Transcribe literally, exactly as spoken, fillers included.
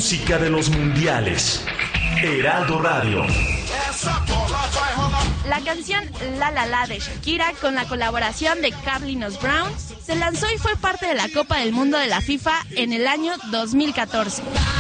música de los mundiales. Heraldo Radio. La canción La La La de Shakira, con la colaboración de Carlinhos Brown, se lanzó y fue parte de la Copa del Mundo de la FIFA en el año dos mil catorce.